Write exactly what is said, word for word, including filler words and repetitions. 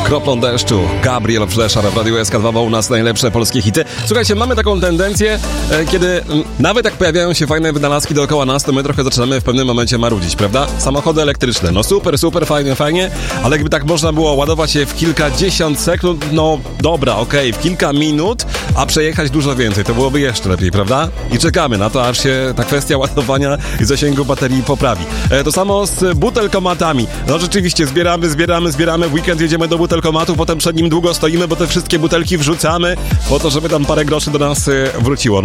Kroplą deszczu, Gabriel Fleszar w Radiu S K dwa, bo u nas najlepsze polskie hity. Słuchajcie, mamy taką tendencję, e, kiedy m, nawet jak pojawiają się fajne wynalazki dookoła nas, to my trochę zaczynamy w pewnym momencie marudzić, prawda? Samochody elektryczne, no super, super, fajnie, fajnie, ale jakby tak można było ładować je w kilkadziesiąt sekund, no dobra, okej, okay, w kilka minut, a przejechać dużo więcej, to byłoby jeszcze lepiej, prawda? I czekamy na to, aż się ta kwestia ładowania i zasięgu baterii poprawi. E, to samo z butelkomatami. No rzeczywiście, zbieramy, zbieramy, zbieramy, w weekend jedziemy do butelkomatu, potem przed nim długo stoimy, bo te wszystkie butelki wrzucamy po to, żeby tam parę groszy do nas e, wróciło. No